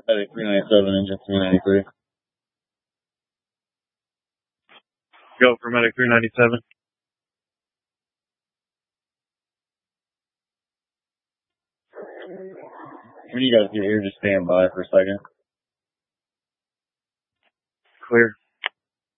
Medic 397, engine 393. Go for Medic 397. When you guys get here, just stand by for a second. Clear.